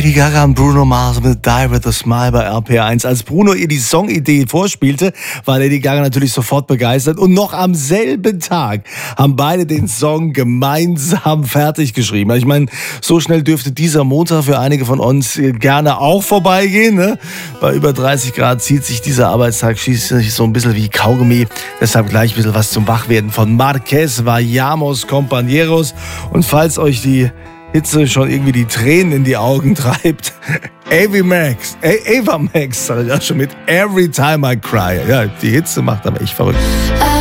Lady Gaga und Bruno Mars mit Die With A Smile bei RPR1. Als Bruno ihr die Songidee vorspielte, war Lady Gaga natürlich sofort begeistert. Und noch am selben Tag haben beide den Song gemeinsam fertig geschrieben. Ich meine, so schnell dürfte dieser Montag für einige von uns gerne auch vorbeigehen. Ne? Bei über 30 Grad zieht sich dieser Arbeitstag schließlich so ein bisschen wie Kaugummi. Deshalb gleich ein bisschen was zum Wachwerden von Marquez, Vayamos, Compañeros. Und falls euch die Hitze schon irgendwie die Tränen in die Augen treibt. Ava Max, sag ich auch schon mit Every Time I Cry. Ja, die Hitze macht aber echt verrückt.